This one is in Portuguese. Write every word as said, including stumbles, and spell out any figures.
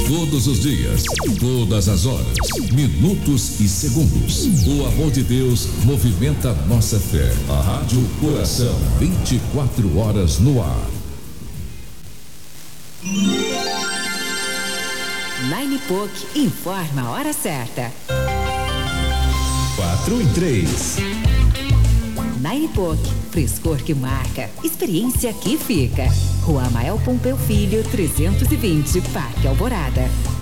Todos os dias, todas as horas, minutos e segundos. O amor de Deus movimenta nossa fé. A Rádio Coração, vinte e quatro horas no ar. Nine Poc informa a hora certa. Quatro e três. Nine Poc, frescor que marca, experiência que fica. Rua Amael Pompeu Filho, trezentos e vinte, Parque Alvorada.